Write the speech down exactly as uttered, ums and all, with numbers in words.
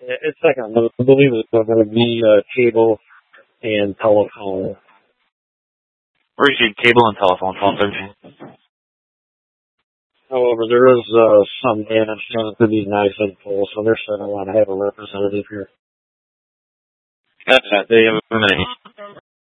It's second. I believe it's going to be uh, cable and telephone. Where's your cable and telephone phone thirteen? However, there is uh, some damage done to these knives and poles, so they're saying I want to have a representative here. Gotcha. They have a minute.